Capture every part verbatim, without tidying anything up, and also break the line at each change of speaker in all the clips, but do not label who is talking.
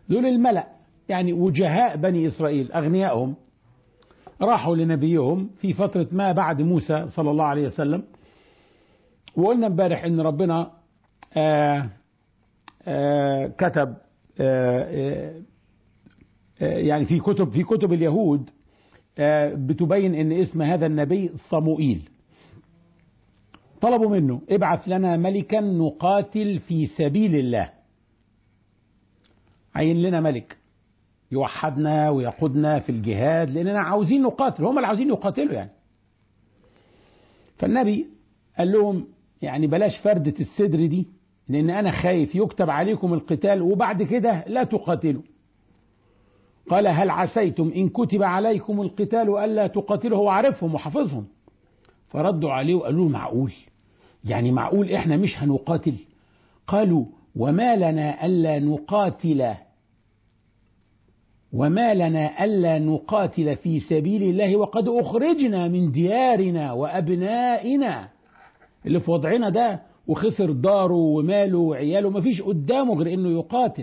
دول الملأ يعني وجهاء بني إسرائيل أغنيائهم، راحوا لنبيهم في فترة ما بعد موسى صلى الله عليه وسلم. وقلنا امبارح ان ربنا آآ آآ كتب آآ يعني في كتب في كتب اليهود بتبين ان اسم هذا النبي صموئيل. طلبوا منه ابعث لنا ملكا نقاتل في سبيل الله، عين لنا ملك يوحدنا ويقودنا في الجهاد لاننا عاوزين نقاتل، هم اللي عاوزين يقاتلوا يعني. فالنبي قال لهم يعني بلاش فردة الصدر دي، لان انا خايف يكتب عليكم القتال وبعد كده لا تقاتلوا. قال هل عسيتم ان كتب عليكم القتال الا تقاتلوا؟ هو عارفهم وحافظهم. فردوا عليه وقالوا معقول؟ يعني معقول احنا مش هنقاتل؟ قالوا وما لنا الا نقاتل وما لنا ألا نقاتل في سبيل الله وقد أخرجنا من ديارنا وأبنائنا. اللي في وضعنا ده وخسر داره وماله وعياله مفيش قدامه غير إنه يقاتل.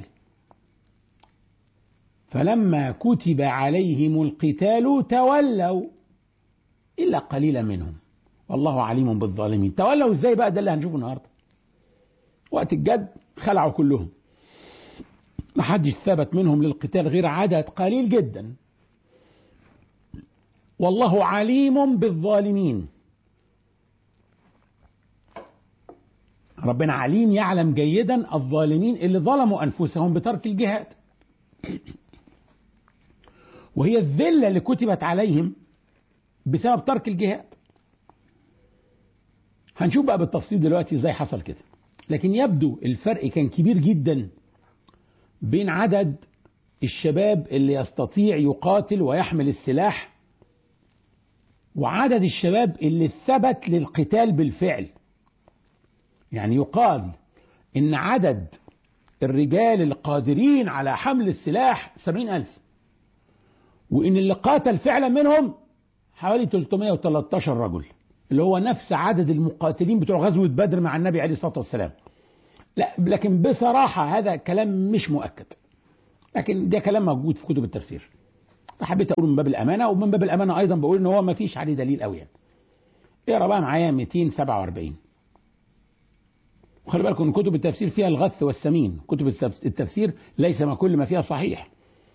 فلما كتب عليهم القتال تولوا إلا قليلا منهم والله عليم بالظالمين. تولوا إزاي بقى؟ ده اللي هنشوفه النهارده. وقت الجد خلعوا كلهم، ما حدش ثبت منهم للقتال غير عدد قليل جدا. والله عليم بالظالمين. ربنا عليم يعلم جيدا الظالمين اللي ظلموا أنفسهم بترك الجهاد، وهي الذلة اللي كتبت عليهم بسبب ترك الجهاد. هنشوف بقى بالتفصيل دلوقتي ازاي حصل كده. لكن يبدو الفرق كان كبير جدا بين عدد الشباب اللي يستطيع يقاتل ويحمل السلاح وعدد الشباب اللي ثبت للقتال بالفعل. يعني يقال إن عدد الرجال القادرين على حمل السلاح سبعين ألف، وإن اللي قاتل فعلا منهم حوالي ثلاثمائة وثلاثة عشر رجل، اللي هو نفس عدد المقاتلين بتوع غزوة بدر مع النبي عليه الصلاة والسلام. لا لكن بصراحة هذا كلام مش مؤكد، لكن ده كلام موجود في كتب التفسير. فحبيت أقول من باب الأمانة، ومن باب الأمانة أيضا بقول إن هو ما فيش عليه دليل قوي يعني. اقرا بقى معايا مئتين وسبعة وأربعين. وخلي بالكم ان كتب التفسير فيها الغث والسمين، كتب التفسير ليس ما كل ما فيها صحيح.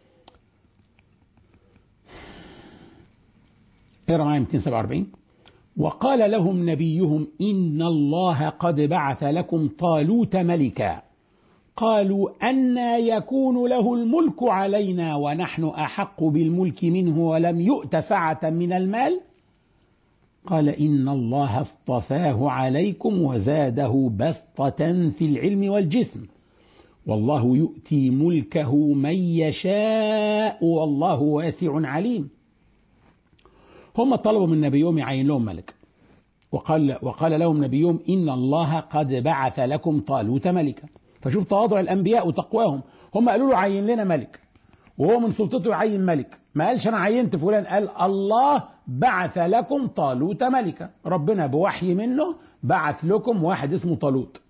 اقرا معايا مئتين وسبعة وأربعين. وقال لهم نبيهم إن الله قد بعث لكم طالوت ملكا قالوا أنى يكون له الملك علينا ونحن أحق بالملك منه ولم يؤت سعة من المال قال إن الله اصطفاه عليكم وزاده بسطة في العلم والجسم والله يؤتي ملكه من يشاء والله واسع عليم. هم طلبوا من نبيهم يعين لهم ملك، وقال, وقال لهم نبيهم إن الله قد بعث لكم طالوت ملكا. فشوف تواضع الأنبياء وتقواهم. هم قالوا له عين لنا ملك، وهو من سلطته يعين ملك. ما قالش أنا عينت فلان، قال الله بعث لكم طالوت ملكا. ربنا بوحي منه بعث لكم واحد اسمه طالوت.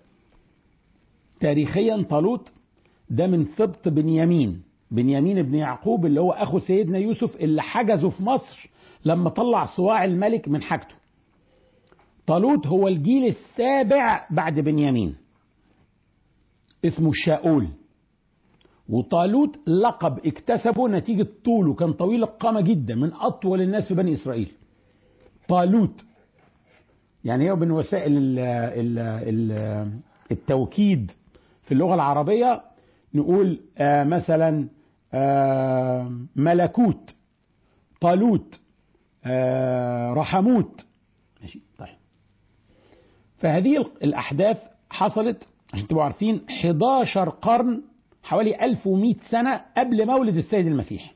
تاريخيا طالوت ده من سبط بنيامين، بنيامين ابن يعقوب اللي هو أخو سيدنا يوسف اللي حجزه في مصر لما طلع صواع الملك من حاجته. طالوت هو الجيل السابع بعد بنيامين، اسمه شاؤول. وطالوت لقب اكتسبه نتيجة طوله، كان طويل القامة جدا، من أطول الناس في بني إسرائيل. طالوت يعني هو من وسائل ال ال ال التوكيد في اللغة العربية. نقول آه مثلا آه ملكوت، طالوت، آه رحموت. ماشي طيب. فهذه الأحداث حصلت عشان تبقوا عارفين حداشر قرن، حوالي ألف ومئة سنة قبل مولد السيد المسيح.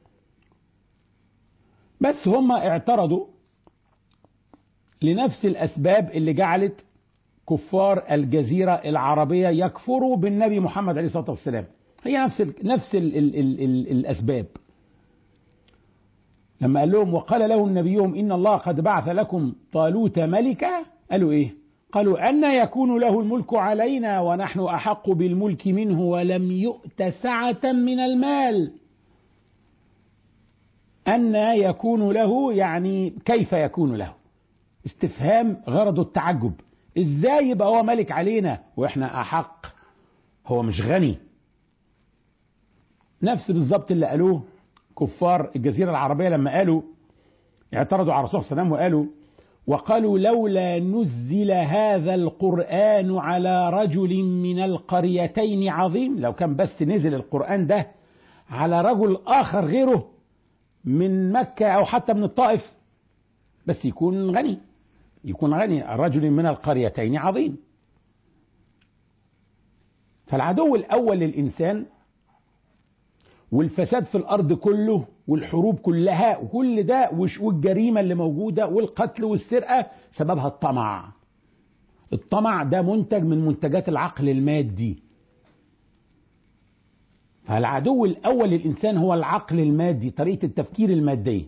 بس هم اعترضوا لنفس الأسباب اللي جعلت كفار الجزيرة العربية يكفروا بالنبي محمد عليه الصلاة والسلام. هي نفس ال نفس ال ال ال ال الأسباب. لما قال لهم وقال لهم نبيهم إن الله قد بعث لكم طالوت ملكا، قالوا إيه؟ قالوا أن يكون له الملك علينا ونحن أحق بالملك منه ولم يؤت سعة من المال. أن يكون له يعني كيف يكون له؟ استفهام غرضه التعجب. إزاي يبقى هو ملك علينا وإحنا أحق؟ هو مش غني؟ نفس بالضبط اللي قالوه كفار الجزيرة العربية لما قالوا اعترضوا على الرسول صلى الله عليه وسلم وقالوا وقالوا لولا نزل هذا القرآن على رجل من القريتين عظيم. لو كان بس نزل القرآن ده على رجل آخر غيره من مكة أو حتى من الطائف بس يكون غني، يكون غني الرجل من القريتين عظيم. فالعدو الأول للإنسان والفساد في الأرض كله والحروب كلها وكل ده والجريمة اللي موجودة والقتل والسرقة سببها الطمع. الطمع ده منتج من منتجات العقل المادي. فالعدو الأول للإنسان هو العقل المادي، طريقة التفكير المادية.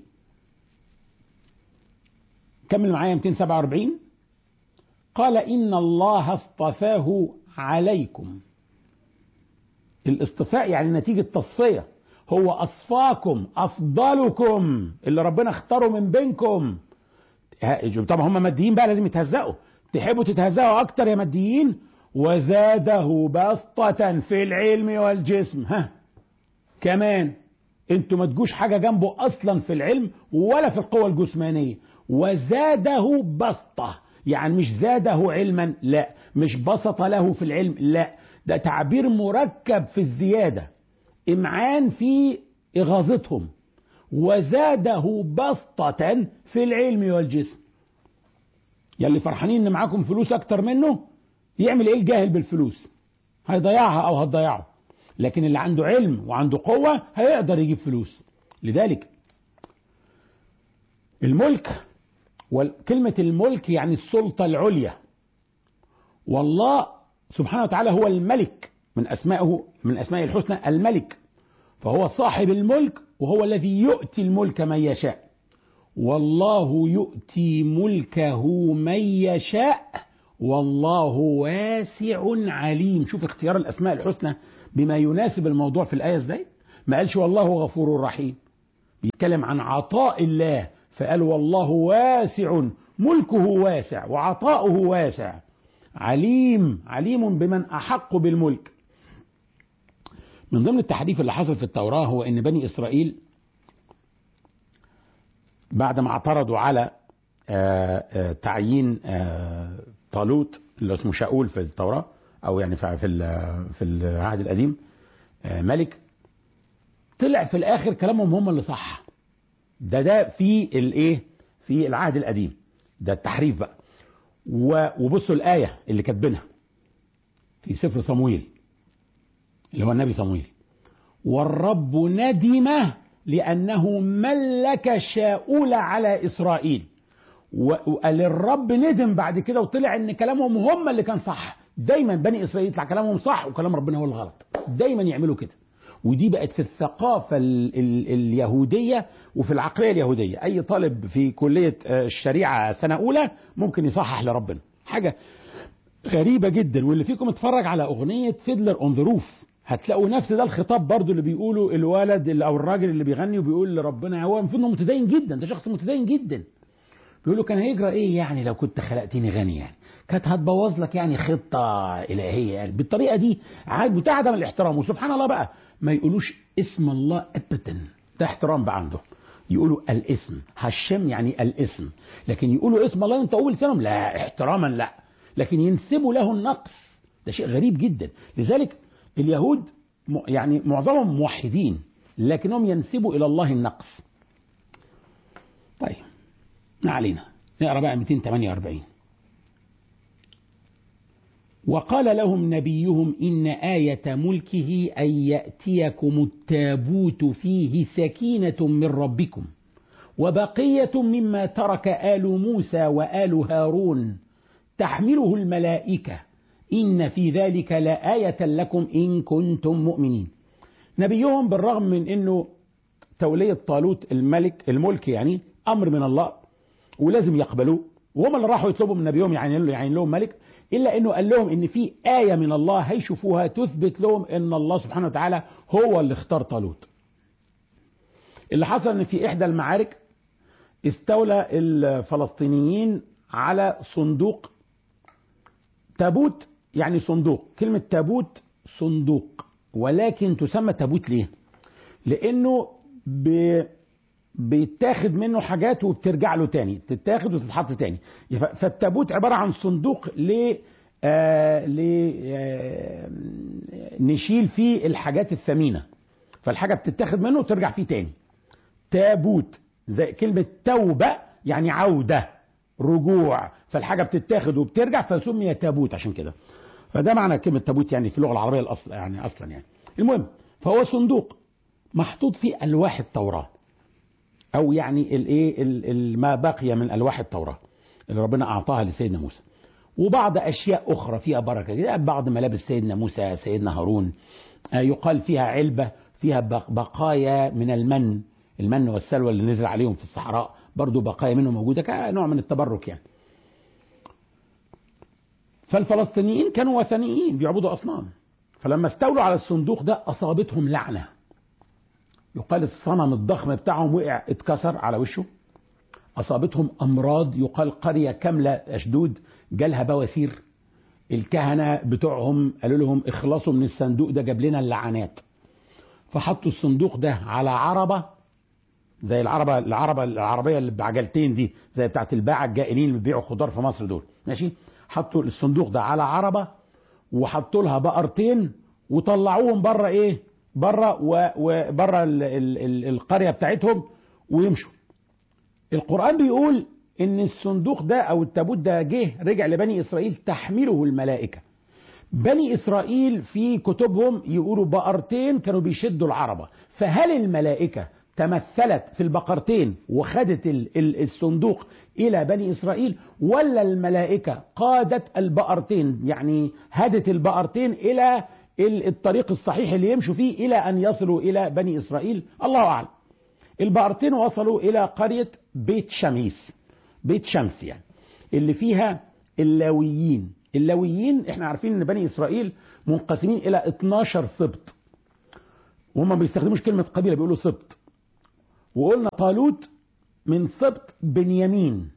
كمل معايا مئتين وسبعة وأربعين. قال إن الله اصطفاه عليكم. الاصطفاء يعني نتيجة تصفية، هو أصفاكم أفضلكم اللي ربنا اختاره من بينكم. طبعا هم ماديين بقى لازم يتهزقوا، تحبوا تتهزقوا أكتر يا ماديين. وزاده بسطة في العلم والجسم. ها كمان انتوا ما تجوش حاجة جنبه أصلا في العلم ولا في القوة الجسمانية. وزاده بسطة يعني مش زاده علما، لا، مش بسط له في العلم، لا، ده تعبير مركب في الزيادة، إمعان في إغاظتهم. وزاده بسطة في العلم والجسم. يلي فرحانين إن معاكم فلوس أكتر منه يعمل إيه الجاهل بالفلوس؟ هيضيعها أو هتضيعه. لكن اللي عنده علم وعنده قوة هيقدر يجيب فلوس. لذلك الملك، وكلمة الملك يعني السلطة العليا، والله سبحانه وتعالى هو الملك، من أسمائه من أسمائه الحسنى الملك، فهو صاحب الملك وهو الذي يؤتي الملك من يشاء. والله يؤتي ملكه من يشاء والله واسع عليم. شوف اختيار الأسماء الحسنى بما يناسب الموضوع في الآية ازاي. ما قالش والله غفور رحيم، بيتكلم عن عطاء الله فقال والله واسع، ملكه واسع وعطاؤه واسع. عليم، عليم بمن أحق بالملك. من ضمن التحريف اللي حصل في التوراة هو ان بني إسرائيل بعد ما اعترضوا على آآ آآ تعيين طالوت اللي اسمه شاول في التوراة او يعني في في العهد القديم ملك، طلع في الاخر كلامهم هم اللي صح. ده ده في الايه في العهد القديم، ده التحريف بقى. وبصوا الآية اللي كاتبينها في سفر صمويل اللي هو النبي صمويل: والرب ندم لأنه ملك شاؤول على إسرائيل. وقال الرب ندم بعد كده وطلع ان كلامهم هم اللي كان صح. دايما بني إسرائيل يطلع كلامهم صح وكلام ربنا هو الغلط، دايما يعملوا كده. ودي بقت في الثقافة ال ال اليهودية وفي العقلية اليهودية. أي طالب في كلية الشريعة سنة أولى ممكن يصحح لربنا حاجة غريبة جدا. واللي فيكم اتفرج على أغنية فيدلر اون ذا روف هتلاقوا نفس ده الخطاب برضو اللي بيقوله الولد اللي أو الراجل اللي بيغني وبيقول لربنا، هو المفروض انه متدين جدا، ده شخص متدين جدا، بيقول له كان هيجرى ايه يعني لو كنت خلقتني غني، يعني كانت هتبوظ لك يعني خطة إلهية يعني بالطريقة دي. عاد بتعدم الاحترام. وسبحان الله بقى ما يقولوش اسم الله أبدا، ده احترام بقى عنده. يقولوا الاسم هشم يعني الاسم، لكن يقولوا اسم الله وانت اول لسانهم لا احتراما لا، لكن ينسبوا له النقص، ده شيء غريب جدا. لذلك اليهود يعني معظمهم موحدين لكنهم ينسبوا إلى الله النقص. طيب ما علينا، نقرأ بقى مئتين وثمانية وأربعين. وقال لهم نبيهم إن آية ملكه أن يأتيكم التابوت فيه سكينة من ربكم وبقية مما ترك آل موسى وآل هارون تحمله الملائكة إن في ذلك لآية لكم إن كنتم مؤمنين. نبيهم بالرغم من أنه تولية طالوت الملك الملك يعني أمر من الله ولازم يقبلوه وهم اللي راحوا يطلبوا من نبيهم يعني يعني لهم ملك، إلا أنه قال لهم إن في آية من الله هيشوفوها تثبت لهم أن الله سبحانه وتعالى هو اللي اختار طالوت. اللي حصل أن في إحدى المعارك استولى الفلسطينيين على صندوق تابوت، يعني صندوق، كلمة تابوت صندوق، ولكن تسمى تابوت ليه؟ لأنه ب... بيتاخد منه حاجات وبترجع له تاني، تتاخد وتتحط تاني. فالتابوت عبارة عن صندوق ل آه ل آه نشيل فيه الحاجات الثمينة، فالحاجة بتتاخد منه وترجع فيه تاني. تابوت زي كلمة توبة يعني عودة، رجوع، فالحاجة بتتاخد وبترجع فسمي تابوت عشان كده. فده معنى كلمة تابوت يعني في اللغة العربية الأصل يعني أصلا يعني. المهم، فهو صندوق محطوط فيه ألواح التوراة، أو يعني الإيه ما بقي من ألواح التوراة اللي ربنا أعطاها لسيدنا موسى، وبعض أشياء أخرى فيها بركة، بعض ملابس سيدنا موسى، سيدنا هارون، يقال فيها علبة فيها بقايا من المن المن والسلوى اللي نزل عليهم في الصحراء، برضو بقايا منه موجودة كنوع من التبرك يعني. فالفلسطينيين كانوا وثنيين بيعبدوا أصنام، فلما استولوا على الصندوق ده أصابتهم لعنة. يقال الصنم الضخم بتاعهم وقع اتكسر على وشه، أصابتهم أمراض، يقال قرية كاملة أشدود جالها بواسير، الكهنة بتوعهم قالوا لهم اخلصوا من الصندوق ده جاب لنا اللعنات، فحطوا الصندوق ده على عربة زي العربة العربة العربية اللي بعجلتين دي، زي بتاعت الباعة الجائلين اللي بيبيعوا خضار في مصر دول، ماشي، حطوا الصندوق ده على عربة وحطوا لها بقرتين وطلعوهم بره ايه بره وبره القرية بتاعتهم ويمشوا. القرآن بيقول ان الصندوق ده او التابوت ده جه رجع لبني اسرائيل تحمله الملائكة. بني اسرائيل في كتبهم يقولوا بقرتين كانوا بيشدوا العربة، فهل الملائكة تمثلت في البقرتين وخدت الصندوق الى بني اسرائيل، ولا الملائكة قادت البقرتين يعني هدت البقرتين الى الطريق الصحيح اللي يمشوا فيه الى ان يصلوا الى بني اسرائيل؟ الله اعلم. البقرتين وصلوا الى قرية بيت شميس، بيت شمس يعني، اللي فيها اللاويين. اللاويين احنا عارفين ان بني اسرائيل منقسمين الى اتناشر سبط، وهم ما بيستخدموش كلمة قبيلة بيقولوا سبط. وقلنا طالوت من سبط بنيامين،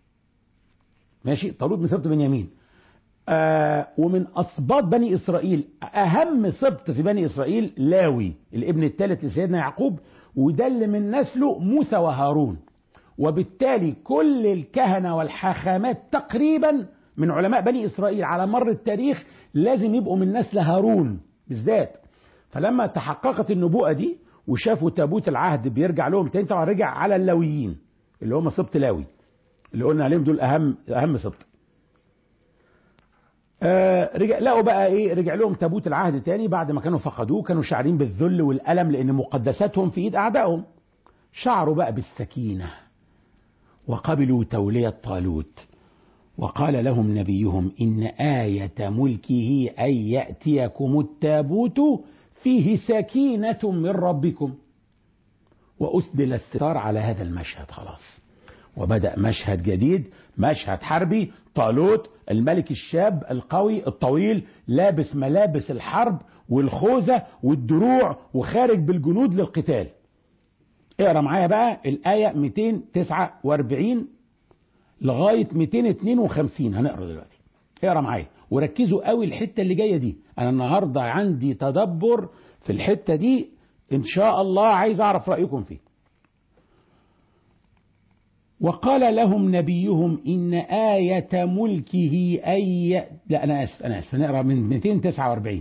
ماشي، طالوت من سبط بنيامين. آه ومن أسباط بني إسرائيل أهم سبط في بني إسرائيل لاوي الابن الثالث لسيدنا يعقوب، وده اللي من نسله موسى وهارون. وبالتالي كل الكهنة والحاخامات تقريبا من علماء بني إسرائيل على مر التاريخ لازم يبقوا من نسل هارون بالذات. فلما تحققت النبوءة دي وشافوا تابوت العهد بيرجع لهم تاني، طبعا رجع على اللاويين اللي هم سبط لاوي اللي قلنا عليهم دول أهم أهم سبط. آه رجع لقوا بقى ايه رجع لهم تابوت العهد تاني بعد ما كانوا فقدوه، كانوا شاعرين بالذل والألم لأن مقدساتهم في إيد أعدائهم. شعروا بقى بالسكينة وقبلوا تولية طالوت. وقال لهم نبيهم إن آية ملكه أن يأتيكم التابوت فيه سكينة من ربكم. وأسدل الستار على هذا المشهد خلاص، وبدأ مشهد جديد، مشهد حربي. طالوت الملك الشاب القوي الطويل لابس ملابس الحرب والخوذة والدروع وخارج بالجنود للقتال. اقرأ معايا بقى الآية مئتين وتسعة وأربعين لغاية مئتين واثنين وخمسين، هنقرأ دلوقتي. اقرأ معايا وركزوا قوي الحتة اللي جاية دي، أنا النهاردة عندي تدبر في الحتة دي إن شاء الله، عايز أعرف رأيكم فيه. وقال لهم نبيهم إن آية ملكه أي لا أنا آسف أنا آسف نقرأ من مئتين وتسعة وأربعين.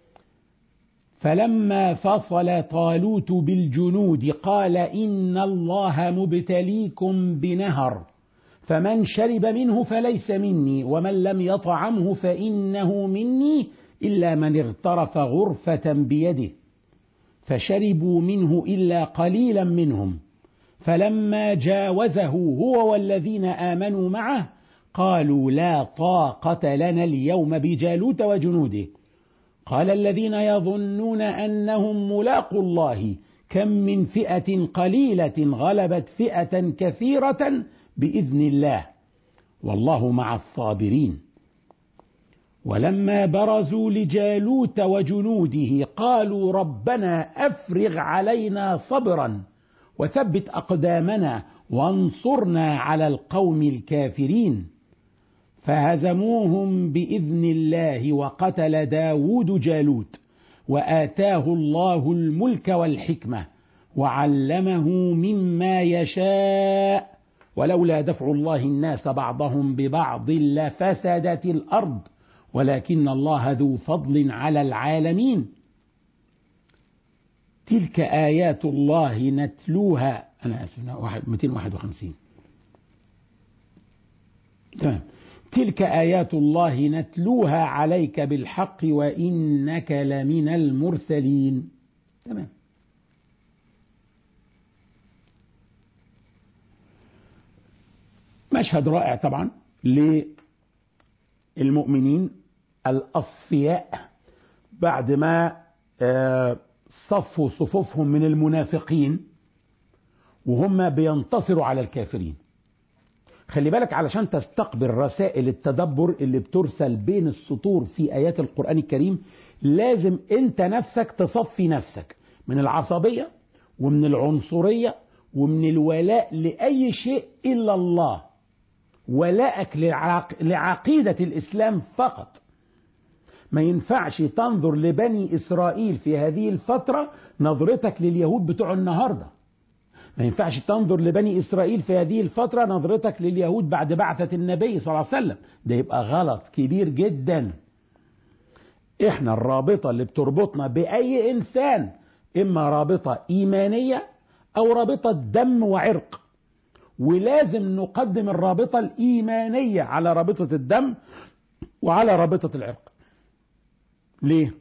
فلما فصل طالوت بالجنود قال إن الله مبتليكم بنهر فمن شرب منه فليس مني ومن لم يطعمه فإنه مني إلا من اغترف غرفة بيده فشربوا منه إلا قليلا منهم. فلما جاوزه هو والذين آمنوا معه قالوا لا طاقة لنا اليوم بجالوت وجنوده. قال الذين يظنون أنهم ملاقوا الله كم من فئة قليلة غلبت فئة كثيرة بإذن الله والله مع الصابرين. ولما برزوا لجالوت وجنوده قالوا ربنا أفرغ علينا صبرا وثبت أقدامنا وانصرنا على القوم الكافرين. فهزموهم بإذن الله وقتل داود جالوت وآتاه الله الملك والحكمة وعلمه مما يشاء ولولا دفع الله الناس بعضهم ببعض لفسدت الأرض ولكن الله ذو فضل على العالمين. تلك آيات الله نتلوها، أنا آسف، مئتين وواحد وخمسين. تمام. تلك آيات الله نتلوها عليك بالحق وإنك لمن المرسلين. تمام. مشهد رائع طبعا للمؤمنين الأصفياء بعد ما صفوا صفوفهم من المنافقين وهم بينتصروا على الكافرين. خلي بالك علشان تستقبل رسائل التدبر اللي بترسل بين السطور في آيات القرآن الكريم لازم انت نفسك تصفي نفسك من العصبية ومن العنصرية ومن الولاء لأي شيء إلا الله، ولاءك لعقيدة الإسلام فقط. ما ينفعش تنظر لبني إسرائيل في هذه الفترة نظرتك لليهود بتوع النهاردة. ما ينفعش تنظر لبني إسرائيل في هذه الفترة نظرتك لليهود بعد بعثة النبي صلى الله عليه وسلم. ده يبقى غلط كبير جدا. احنا الرابطة اللي بتربطنا بأي إنسان إما رابطة إيمانية أو رابطة دم وعرق، ولازم نقدم الرابطة الإيمانية على رابطة الدم وعلى رابطة العرق. ليه؟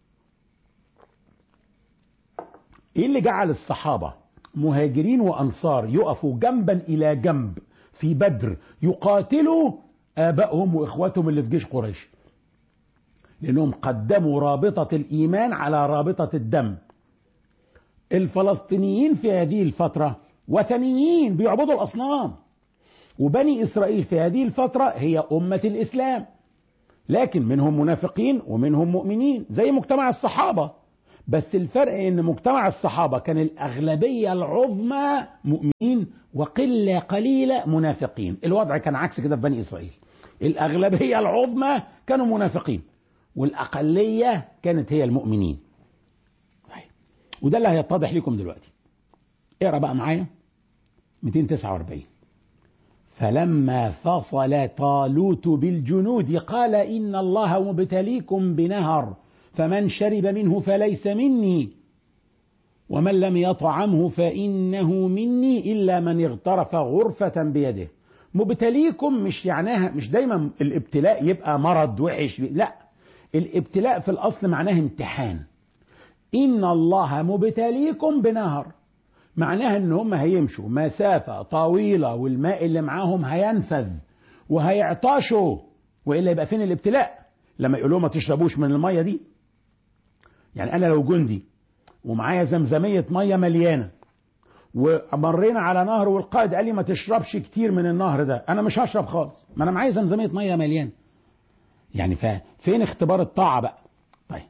إيه اللي جعل الصحابة مهاجرين وأنصار يقفوا جنبا إلى جنب في بدر يقاتلوا آبائهم وإخواتهم اللي في جيش قريش؟ لأنهم قدموا رابطة الإيمان على رابطة الدم. الفلسطينيين في هذه الفترة وثنيين بيعبدوا الأصنام، وبني إسرائيل في هذه الفترة هي أمة الإسلام، لكن منهم منافقين ومنهم مؤمنين زي مجتمع الصحابة. بس الفرق ان مجتمع الصحابة كان الأغلبية العظمى مؤمنين وقلة قليلة منافقين. الوضع كان عكس كده في بني إسرائيل، الأغلبية العظمى كانوا منافقين والأقلية كانت هي المؤمنين. وده اللي هيتضح لكم دلوقتي. اقرأ بقى معايا مئتين وتسعة وأربعين. فلما فصل طالوت بالجنود قال إن الله مبتليكم بنهر فمن شرب منه فليس مني ومن لم يطعمه فإنه مني إلا من اغترف غرفة بيده. مبتليكم مش يعناها، مش دايما الابتلاء يبقى مرض وحش، لا، الابتلاء في الأصل معناه امتحان. إن الله مبتليكم بنهر معناها ان هم هيمشوا مسافة طويلة والماء اللي معاهم هينفذ وهيعطشوا، وإلا يبقى فين الابتلاء؟ لما يقولوا ما تشربوش من المية دي. يعني أنا لو جندي ومعايا زمزمية مية مليانة ومرينا على نهر والقائد قال لي ما تشربش كتير من النهر ده، أنا مش هشرب خالص، ما أنا معايا زمزمية مية مليانة. يعني فين اختبار الطاعة بقى؟ طيب،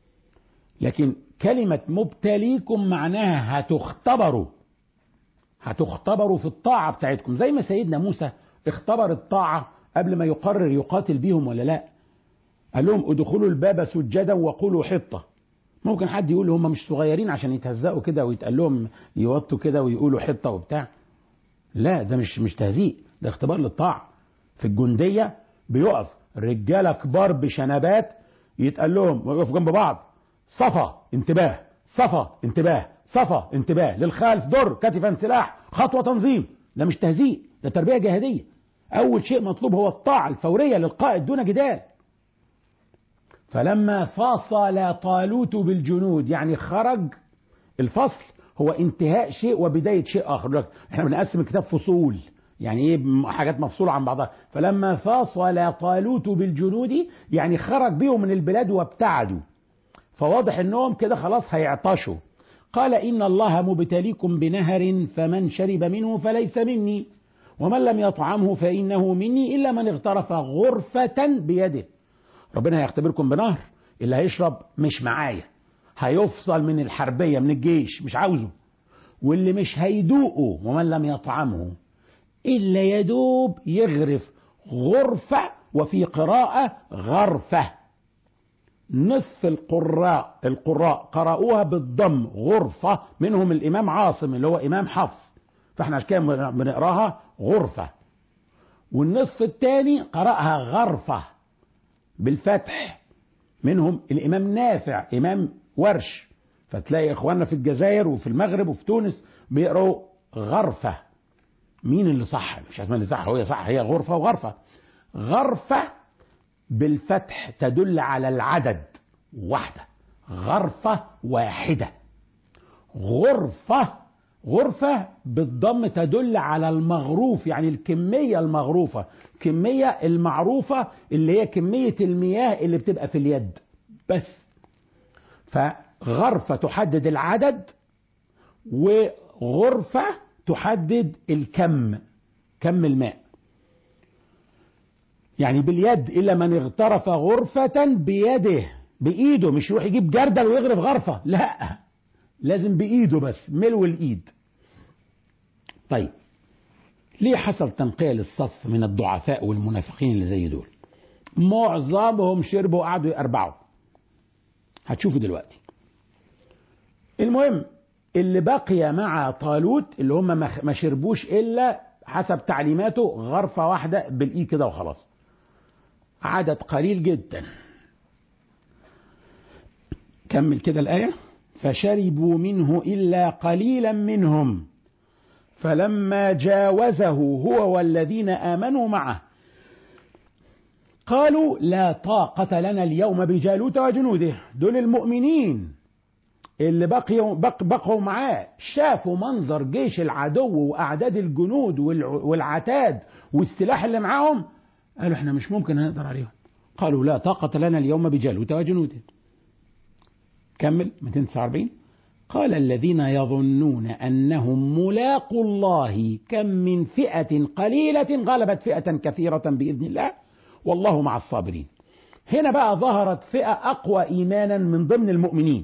لكن كلمة مبتليكم معناها هتختبروا، هتختبروا في الطاعة بتاعتكم، زي ما سيدنا موسى اختبر الطاعة قبل ما يقرر يقاتل بيهم ولا لا. قال لهم ادخلوا الباب سجدا وقولوا حطة. ممكن حد يقول هم مش صغيرين عشان يتهزقوا كده ويتقال لهم يوطوا كده ويقولوا حطة وبتاع. لا، ده مش مش تهزيق، ده اختبار للطاعة. في الجندية بيقف رجالة كبار بشنبات يتقال لهم ويقفوا جنب بعض، صفا انتباه، صفا انتباه، صفا انتباه، للخلف در، كتفا سلاح، خطوة تنظيم. ده مش تهزيء، ده تربية جهادية. أول شيء مطلوب هو الطاعة الفورية للقائد دون جدال. فلما فصل طالوت بالجنود يعني خرج. الفصل هو انتهاء شيء وبداية شيء آخر. احنا بنقسم الكتاب فصول، يعني ايه؟ حاجات مفصولة عن بعضها. فلما فصل طالوت بالجنود يعني خرج بيهم من البلاد وابتعدوا، فواضح انهم كده خلاص هيعطشوا. قال إن الله مبتليكم بنهر فمن شرب منه فليس مني ومن لم يطعمه فإنه مني إلا من اغترف غرفة بيده. ربنا هيختبركم بنهر، اللي هيشرب مش معايا هيفصل من الحربية من الجيش مش عاوزه، واللي مش هيدوقه ومن لم يطعمه إلا يدوب يغرف غرفة، وفي قراءة غرفة. نصف القراء القراء قرأوها بالضم غرفة، منهم الإمام عاصم اللي هو إمام حفص، فاحنا عشان كده بنقراها غرفة. والنصف الثاني قرأها غرفة بالفتح، منهم الإمام نافع إمام ورش، فتلاقي إخواننا في الجزائر وفي المغرب وفي تونس بيقرأوا غرفة. مين اللي صح؟ مش عارف اللي صح، هو صح، هي غرفة وغرفة. غرفة بالفتح تدل على العدد واحدة، غرفة واحدة. غرفة غرفة بالضم تدل على المغروف، يعني الكمية المغروفة، كمية المعروفة اللي هي كمية المياه اللي بتبقى في اليد بس. فغرفة تحدد العدد، وغرفة تحدد الكم، كم الماء. يعني باليد، إلا من اغترف غرفة بيده، بإيده، مش يروح يجيب جردل ويغرف غرفة، لا، لازم بإيده بس، ملو الإيد. طيب ليه حصل تنقية للصف من الضعفاء والمنافقين اللي زي دول؟ معظمهم شربوا وقعدوا يربعوا، هتشوفوا دلوقتي. المهم اللي بقي مع طالوت اللي هم ما شربوش إلا حسب تعليماته غرفة واحدة بالإيد كده وخلاص، عدد قليل جدا. كمل كده الآية: فشربوا منه إلا قليلا منهم فلما جاوزه هو والذين آمنوا معه قالوا لا طاقة لنا اليوم بجالوت وجنوده. دول المؤمنين اللي بقوا بق بقوا معاه، شافوا منظر جيش العدو وأعداد الجنود والعتاد والسلاح اللي معاهم، قالوا احنا مش ممكن هنقدر عليهم. قالوا لا طاقة لنا اليوم بجالوت وجنوده. كمل مئتين وتسعة وأربعين: قال الذين يظنون أنهم ملاقوا الله كم من فئة قليلة غلبت فئة كثيرة بإذن الله والله مع الصابرين. هنا بقى ظهرت فئة أقوى إيمانا من ضمن المؤمنين.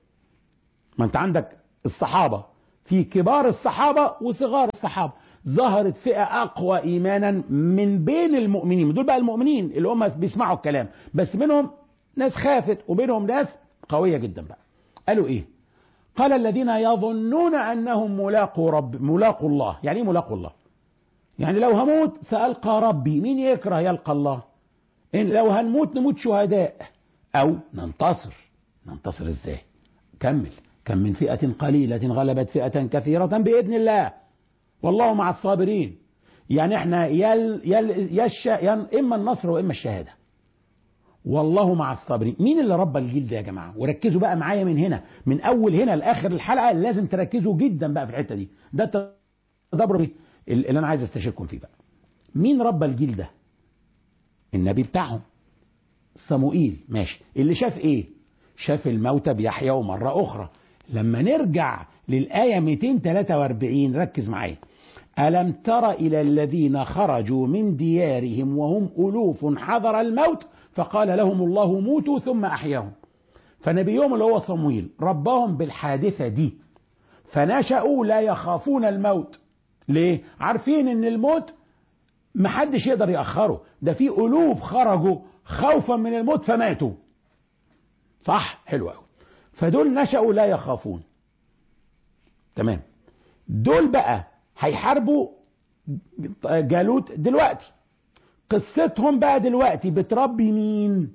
ما أنت عندك الصحابة، في كبار الصحابة وصغار الصحابة، ظهرت فئة أقوى إيمانا من بين المؤمنين. دول بقى المؤمنين اللي هم بيسمعوا الكلام، بس منهم ناس خافت وبينهم ناس قوية جدا بقى. قالوا إيه؟ قال الذين يظنون أنهم ملاقوا رب ملاقوا الله. يعني إيه ملاقوا الله؟ يعني لو هموت سألقى ربي، مين يكره يلقى الله؟ إن لو هنموت نموت شهداء أو ننتصر. ننتصر إزاي؟ كمل: كم من فئة قليلة غلبت فئة كثيرة بإذن الله والله مع الصابرين. يعني احنا يل يل يش ين إما النصر وإما الشهادة، والله مع الصابرين. مين اللي ربى الجيل ده يا جماعة؟ وركزوا بقى معايا من هنا، من أول هنا لآخر الحلقة لازم تركزوا جدا بقى في الحتة دي. ده التدبر اللي أنا عايز استشيركم فيه بقى. مين ربى الجيل ده؟ النبي بتاعهم صموئيل. ماشي، اللي شاف ايه؟ شاف الموتى بيحيوا مرة أخرى. لما نرجع للآية مئتين وثلاثة وأربعين ركز معايا: ألم تر إلى الذين خرجوا من ديارهم وهم ألوف حذر الموت فقال لهم الله موتوا ثم أحياهم. فنبيهم اللي هو صموئيل رباهم بالحادثة دي، فنشأوا لا يخافون الموت. ليه؟ عارفين ان الموت محدش يقدر يأخره، ده في ألوف خرجوا خوفا من الموت فماتوا. صح؟ حلو قوي. فدول نشأوا لا يخافون. تمام. دول بقى هيحاربوا جالوت دلوقتي. قصتهم بقى دلوقتي بتربي مين؟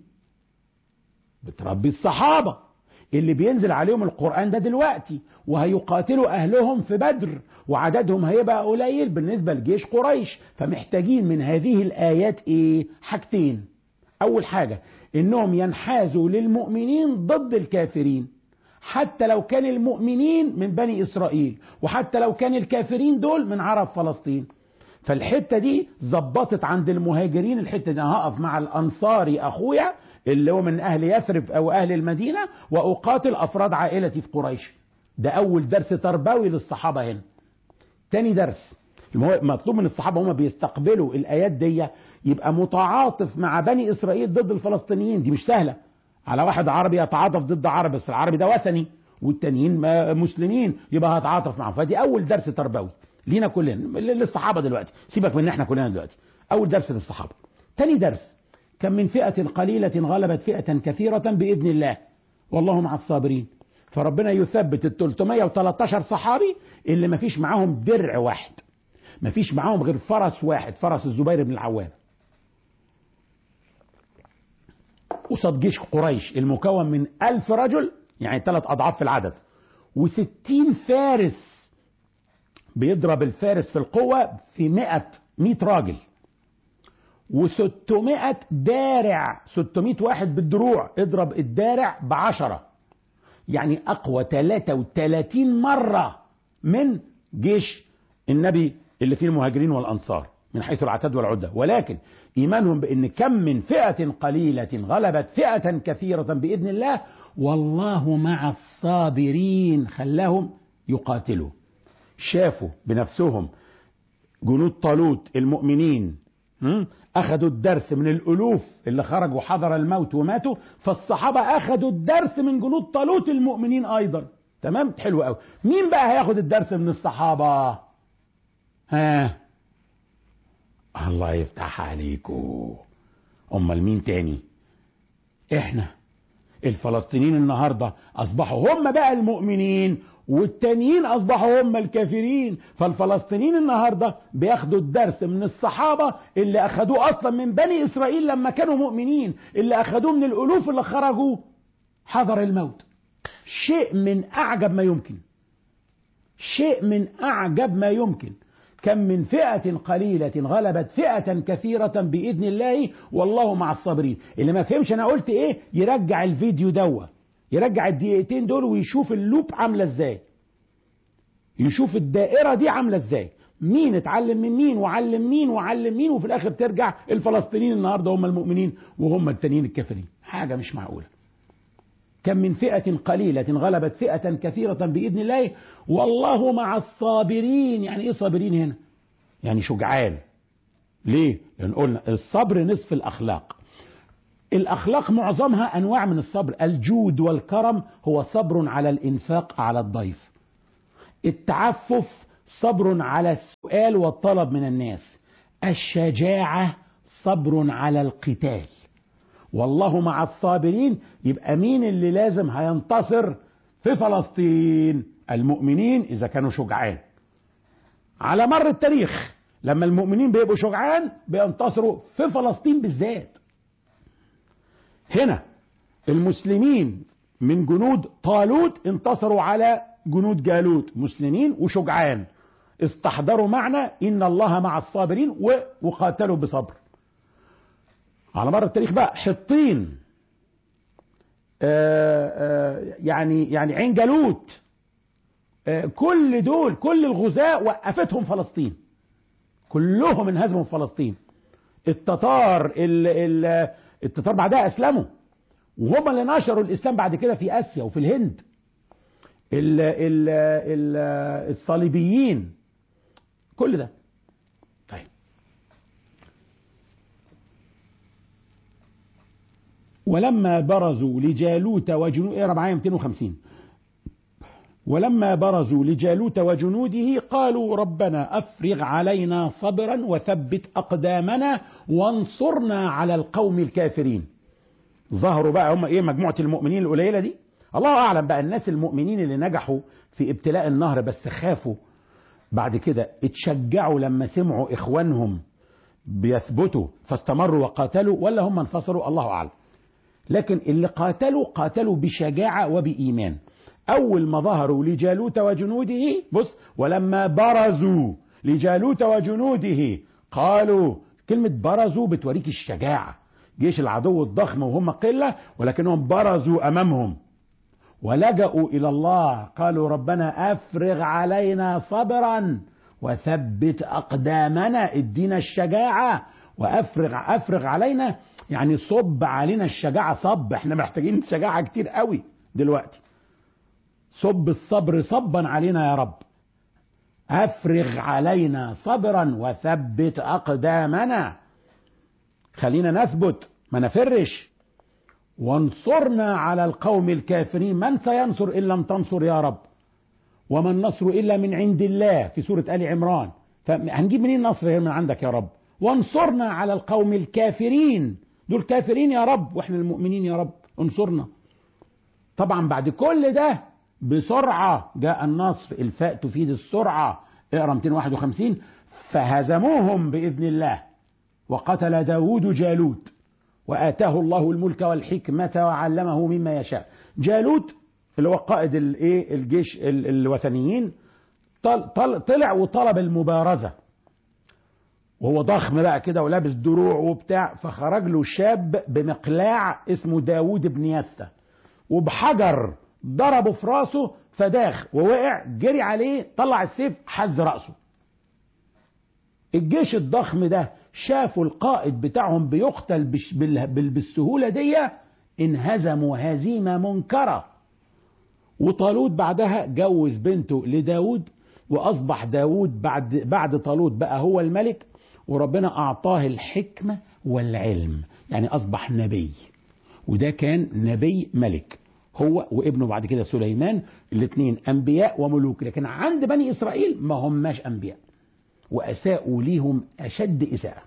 بتربي الصحابة اللي بينزل عليهم القرآن ده دلوقتي، وهيقاتلوا أهلهم في بدر، وعددهم هيبقى قليل بالنسبة لجيش قريش. فمحتاجين من هذه الآيات إيه؟ حاجتين. أول حاجة إنهم ينحازوا للمؤمنين ضد الكافرين، حتى لو كان المؤمنين من بني إسرائيل، وحتى لو كان الكافرين دول من عرب فلسطين. فالحتة دي زبطت عند المهاجرين. الحتة دي أنا هقف مع الأنصاري أخويا اللي هو من أهل يثرب أو أهل المدينة، وأقاتل أفراد عائلتي في قريش. ده أول درس تربوي للصحابة هنا. تاني درس: مطلوب من الصحابة هم بيستقبلوا الآيات دي يبقى متعاطف مع بني إسرائيل ضد الفلسطينيين. دي مش سهلة على واحد عربي يتعاطف ضد عربي، بس العربي ده وثني والتانيين مسلمين، يبقى هتعاطف معهم. فدي أول درس تربوي لينا كلنا، للصحابة دلوقتي، سيبك من احنا كلنا دلوقتي. أول درس للصحابة. تاني درس، كم من فئة قليلة غلبت فئة كثيرة بإذن الله والله مع الصابرين. فربنا يثبت ال ثلاثمائة وثلاثة عشر صحابي اللي ما فيش معاهم درع واحد، ما فيش معاهم غير فرس واحد، فرس الزبير بن العوام، قصاد جيش قريش المكون من ألف رجل، يعني ثلاث أضعاف في العدد، وستين فارس بيضرب الفارس في القوة في مئة مئة راجل، وستمائة دارع، ستمائة واحد بالدروع، اضرب الدارع بعشرة، يعني أقوى ثلاثة وثلاثين مرة من جيش النبي اللي فيه المهاجرين والأنصار من حيث العتاد والعدة. ولكن إيمانهم بأن كم من فئة قليلة غلبت فئة كثيرة بإذن الله والله مع الصابرين، خلاهم يقاتلوا. شافوا بنفسهم جنود طالوت المؤمنين أخذوا الدرس من الألوف اللي خرجوا حضر الموت وماتوا، فالصحابة أخذوا الدرس من جنود طالوت المؤمنين أيضا. تمام، حلو قوي. مين بقى هياخد الدرس من الصحابة؟ ها، الله يفتح عليكم. أمال مين تاني؟ إحنا الفلسطينيين النهاردة أصبحوا هم بقى المؤمنين، والتانيين أصبحوا هم الكافرين. فالفلسطينيين النهاردة بياخدوا الدرس من الصحابة اللي أخدوه أصلا من بني إسرائيل لما كانوا مؤمنين، اللي أخدوه من الألوف اللي خرجوا حضر الموت. شيء من أعجب ما يمكن، شيء من أعجب ما يمكن. كم من فئة قليلة غلبت فئة كثيرة بإذن الله والله مع الصابرين. اللي ما فهمش أنا قلت إيه يرجع الفيديو دوا، يرجع الدقيقتين دول ويشوف اللوب عاملة ازاي، يشوف الدائرة دي عاملة ازاي، مين اتعلم من مين وعلم مين وعلم مين، وفي الاخر ترجع الفلسطينيين النهاردة هم المؤمنين وهم التانيين الكافرين. حاجة مش معقولة. كم من فئة قليلة غلبت فئة كثيرة بإذن الله والله مع الصابرين. يعني ايه صابرين هنا؟ يعني شجعان. ليه؟ لأن قلنا الصبر نصف الأخلاق. الأخلاق معظمها أنواع من الصبر. الجود والكرم هو صبر على الإنفاق على الضيف. التعفف صبر على السؤال والطلب من الناس. الشجاعة صبر على القتال. والله مع الصابرين. يبقى مين اللي لازم هينتصر في فلسطين؟ المؤمنين إذا كانوا شجعان. على مر التاريخ لما المؤمنين بيبقوا شجعان بينتصروا في فلسطين بالذات. هنا المسلمين من جنود طالوت انتصروا على جنود جالوت، مسلمين وشجعان استحضروا معنى إن الله مع الصابرين وقاتلوا بصبر. على مر التاريخ بقى حطين، آآ آآ يعني يعني عين جالوت، كل دول كل الغزاة وقفتهم فلسطين، كلهم انهزموا في فلسطين. التتار ال ال التتار بعدها أسلموا وهم اللي نشروا الإسلام بعد كده في آسيا وفي الهند. ال ال ال الصليبيين، كل ده. طيب ولما برزوا لجالوت وجنود، اقرا معايا مئتين وخمسين. ولما برزوا لجالوت وجنوده قالوا ربنا أفرغ علينا صبرا وثبت أقدامنا وانصرنا على القوم الكافرين. ظهروا بقى هم ايه؟ مجموعة المؤمنين القليلة دي. الله أعلم بقى الناس المؤمنين اللي نجحوا في ابتلاء النهر بس خافوا بعد كده اتشجعوا لما سمعوا إخوانهم بيثبتوا فاستمروا وقاتلوا، ولا هم انفصلوا، الله أعلم. لكن اللي قاتلوا قاتلوا بشجاعة وبإيمان. أول ما ظهروا لجالوت وجنوده، بص، ولما برزوا لجالوت وجنوده قالوا، كلمة برزوا بتوريك الشجاعة. جيش العدو الضخم وهم قلة ولكنهم برزوا أمامهم ولجأوا إلى الله. قالوا ربنا أفرغ علينا صبرا وثبت أقدامنا، ادينا الشجاعة وأفرغ أفرغ علينا، يعني صب علينا الشجاعة. صب، احنا محتاجين شجاعة كتير قوي دلوقتي. صب الصبر صبا علينا يا رب. أفرغ علينا صبرا وثبت أقدامنا، خلينا نثبت ما نفرش، وانصرنا على القوم الكافرين. من سينصر إن لم تنصر يا رب؟ وما النصر إلا من عند الله في سورة آل عمران، فهنجيب منين النصر من عندك يا رب؟ وانصرنا على القوم الكافرين، دول كافرين يا رب واحنا المؤمنين يا رب انصرنا. طبعا بعد كل ده بسرعة جاء النصر، الفاء تفيد السرعة، اقرأ مئتين وواحد وخمسين. فهزموهم بإذن الله وقتل داود جالوت وآتاه الله الملك والحكمة وعلمه مما يشاء. جالوت اللي هو قائد الايه الجيش الوثنيين طلع وطلب المبارزة، وهو ضخم بقى كده ولابس دروع وبتاع، فخرج له شاب بمقلاع اسمه داود بن يسة، وبحجر ضربه في راسه فداخ ووقع، جري عليه طلع السيف حز رأسه. الجيش الضخم ده شافوا القائد بتاعهم بيقتل بالسهولة دي، انهزموا هزيمة منكرة. وطالوت بعدها جوز بنته لداود، وأصبح داود بعد, بعد طالوت بقى هو الملك، وربنا أعطاه الحكمة والعلم، يعني أصبح نبي. وده كان نبي ملك هو وابنه بعد كده سليمان، الاثنين أنبياء وملوك. لكن عند بني إسرائيل ما هماش أنبياء، وأساءوا ليهم أشد إساءة.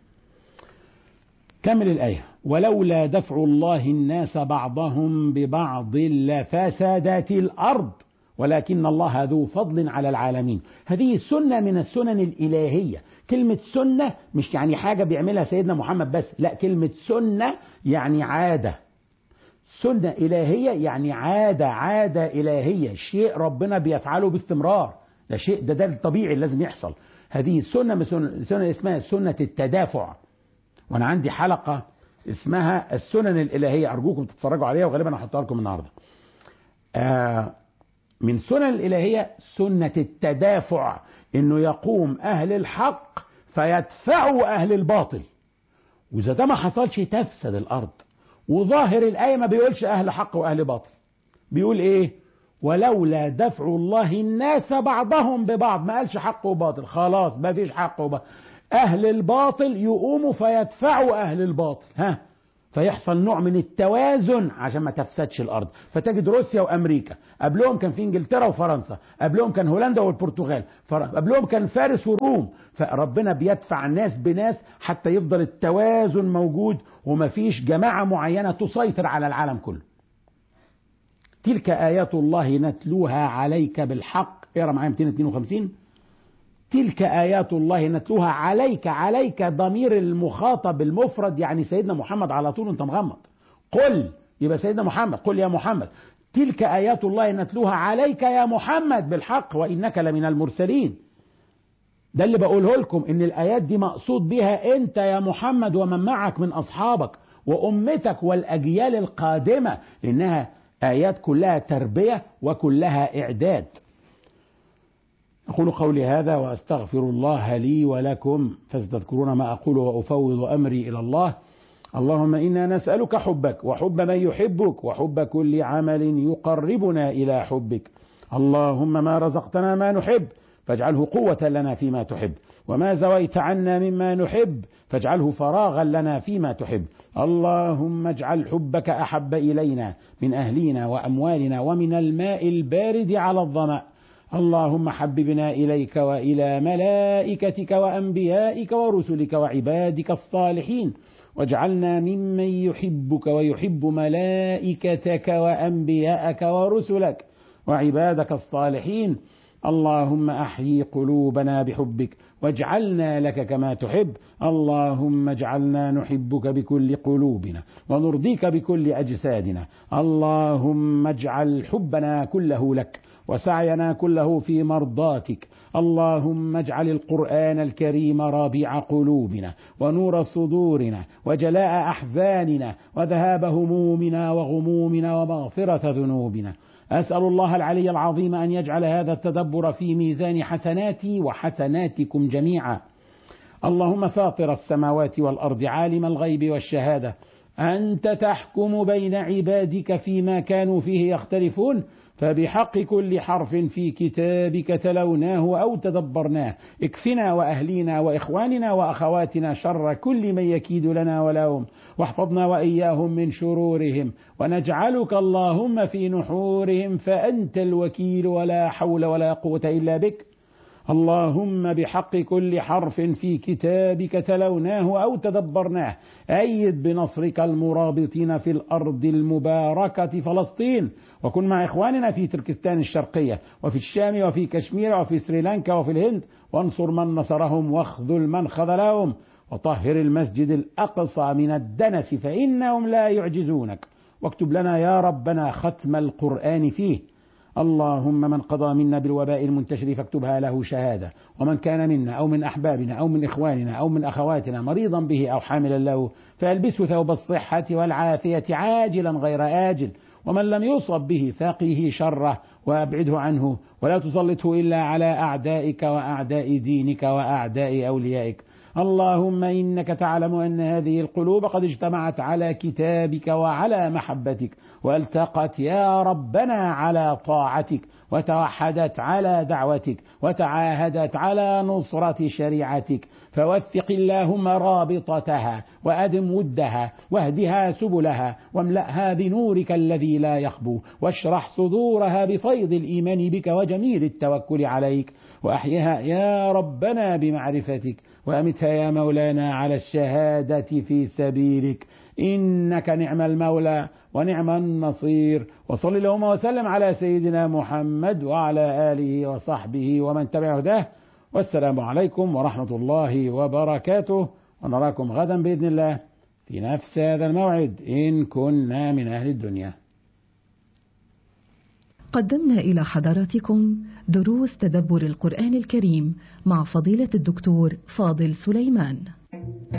كمل الآية: ولولا دفع الله الناس بعضهم ببعض لفسدت الأرض ولكن الله ذو فضل على العالمين. هذه سنة من السنن الإلهية. كلمة سنة مش يعني حاجة بيعملها سيدنا محمد بس، لا، كلمة سنة يعني عادة. سنة إلهية يعني عادة، عادة إلهية، شيء ربنا بيفعله باستمرار، ده شيء ده ده الطبيعي اللي لازم يحصل. هذه سنة من سنة, سنة اسمها سنة التدافع، وأنا عندي حلقة اسمها السنن الإلهية، أرجوكم تتفرجوا عليها، وغالبا هحطها لكم النهاردة. آه من سنن الإلهية سنة التدافع، إنه يقوم أهل الحق فيدفعوا أهل الباطل، وإذا ده ما حصلش تفسد الأرض. وظاهر الآية ما بيقولش أهل حق وأهل باطل، بيقول إيه؟ ولولا دفع الله الناس بعضهم ببعض، ما قالش حق وباطل، خلاص ما فيش حق وباطل. أهل الباطل يقوموا فيدفعوا أهل الباطل، ها، فيحصل نوع من التوازن عشان ما تفسدش الأرض. فتجد روسيا وأمريكا، قبلهم كان في إنجلترا وفرنسا، قبلهم كان هولندا والبرتغال، قبلهم كان فارس والروم. فربنا بيدفع الناس بناس حتى يفضل التوازن موجود، وما فيش جماعة معينة تسيطر على العالم كله. تلك آيات الله نتلوها عليك بالحق. اقرأ معايا مئتين واثنين وخمسين. تلك آيات الله نتلوها عليك، عليك ضمير المخاطب المفرد، يعني سيدنا محمد على طول انت مغمض. قل، يبقى سيدنا محمد، قل يا محمد تلك آيات الله نتلوها عليك يا محمد بالحق وإنك لمن المرسلين. ده اللي بقوله لكم، ان الآيات دي مقصود بها انت يا محمد ومن معك من أصحابك وأمتك والأجيال القادمة، لأنها آيات كلها تربية وكلها إعداد. أقول قولي هذا وأستغفر الله لي ولكم، فستذكرون ما أقول وأفوض أمري إلى الله. اللهم إنا نسألك حبك وحب من يحبك وحب كل عمل يقربنا إلى حبك. اللهم ما رزقتنا ما نحب فاجعله قوة لنا فيما تحب، وما زويت عنا مما نحب فاجعله فراغا لنا فيما تحب. اللهم اجعل حبك أحب إلينا من أهلنا وأموالنا ومن الماء البارد على الظمأ. اللهم حببنا إليك وإلى ملائكتك وأنبيائك ورسلك وعبادك الصالحين، واجعلنا ممن يحبك ويحب ملائكتك وأنبياءك ورسلك وعبادك الصالحين. اللهم أحيي قلوبنا بحبك واجعلنا لك كما تحب. اللهم اجعلنا نحبك بكل قلوبنا ونرضيك بكل أجسادنا. اللهم اجعل حبنا كله لك وسعينا كله في مرضاتك. اللهم اجعل القرآن الكريم ربيع قلوبنا ونور صدورنا وجلاء أحزاننا وذهاب همومنا وغمومنا ومغفرة ذنوبنا. أسأل الله العلي العظيم أن يجعل هذا التدبر في ميزان حسناتي وحسناتكم جميعا. اللهم فاطر السماوات والأرض عالم الغيب والشهادة، أنت تحكم بين عبادك فيما كانوا فيه يختلفون، فبحق كل حرف في كتابك تلوناه أو تدبرناه اكفنا وأهلينا وإخواننا وأخواتنا شر كل من يكيد لنا ولهم، واحفظنا وإياهم من شرورهم، ونجعلك اللهم في نحورهم، فأنت الوكيل ولا حول ولا قوة إلا بك. اللهم بحق كل حرف في كتابك تلوناه أو تدبرناه أيد بنصرك المرابطين في الأرض المباركة فلسطين، وكن مع إخواننا في تركستان الشرقية وفي الشام وفي كشمير وفي سريلانكا وفي الهند، وانصر من نصرهم واخذل من خذلهم، وطهر المسجد الأقصى من الدنس فإنهم لا يعجزونك، واكتب لنا يا ربنا ختم القرآن فيه. اللهم من قضى منا بالوباء المنتشر فاكتبها له شهادة، ومن كان منا أو من أحبابنا أو من إخواننا أو من أخواتنا مريضا به أو حاملا له فألبسه ثوب الصحة والعافية عاجلا غير آجل، ومن لم يصب به فقه شره وأبعده عنه، ولا تسلطه إلا على أعدائك وأعداء دينك وأعداء أوليائك. اللهم إنك تعلم أن هذه القلوب قد اجتمعت على كتابك وعلى محبتك، والتقت يا ربنا على طاعتك، وتوحدت على دعوتك، وتعاهدت على نصرة شريعتك، فوثق اللهم رابطتها وأدم ودها، واهدها سبلها، واملأها بنورك الذي لا يخبو، واشرح صدورها بفيض الإيمان بك وجميل التوكل عليك، وأحيها يا ربنا بمعرفتك، وأمتها يا مولانا على الشهادة في سبيلك، إنك نعم المولى ونعم النصير. وصل اللهم وسلم على سيدنا محمد وعلى آله وصحبه ومن تبع هداه، والسلام عليكم ورحمة الله وبركاته، ونراكم غدا بإذن الله في نفس هذا الموعد إن كنا من أهل الدنيا.
قدمنا إلى حضراتكم دروس تدبر القرآن الكريم مع فضيلة الدكتور فاضل سليمان.